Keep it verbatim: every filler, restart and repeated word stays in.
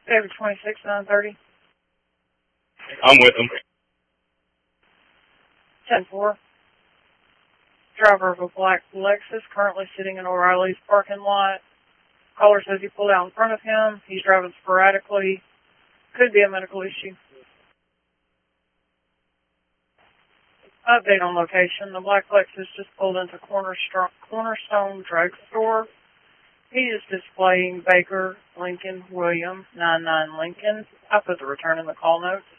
David twenty-six, nine thirty. I'm with him. ten four. Driver of a black Lexus currently sitting in O'Reilly's parking lot. Caller says he pulled out in front of him. He's driving sporadically. Could be a medical issue. Update on location. The black Lexus just pulled into Cornerstone, Cornerstone Drugstore. He is displaying Baker Lincoln William, nine nine Lincoln. I put the return in the call notes.